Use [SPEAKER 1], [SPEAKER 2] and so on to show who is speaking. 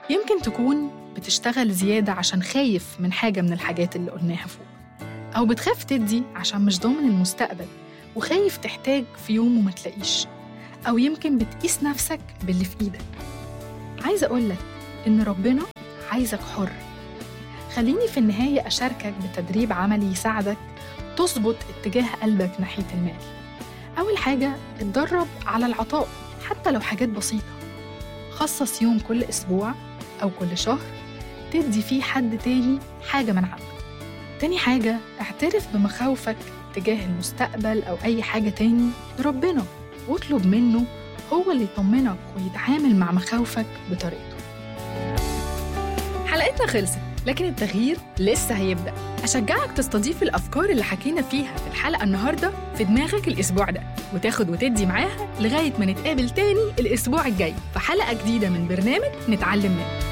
[SPEAKER 1] يمكن تكون بتشتغل زيادة عشان خايف من حاجة من الحاجات اللي قلناها فوق، أو بتخاف تدي عشان مش ضامن المستقبل وخايف تحتاج في يوم وما تلاقيش، أو يمكن بتقيس نفسك باللي في إيدك. عايزة أقولك إن ربنا عايزك حر. خليني في النهاية أشاركك بتدريب عملي يساعدك تظبط اتجاه قلبك ناحية المال. أول حاجة، اتدرب على العطاء حتى لو حاجات بسيطة. خصص يوم كل أسبوع أو كل شهر تدي فيه حد تاني حاجة من عندك. تاني حاجة، اعترف بمخاوفك تجاه المستقبل أو أي حاجة تاني لربنا، واطلب منه هو اللي يطمنك ويتعامل مع مخاوفك بطريقته. حلقتنا خلصت، لكن التغيير لسه هيبدأ. أشجعك تستضيف الأفكار اللي حكينا فيها في الحلقة النهاردة في دماغك الأسبوع ده، وتاخد وتدي معاها لغاية ما نتقابل تاني الأسبوع الجاي في حلقة جديدة من برنامج نتعلم منه.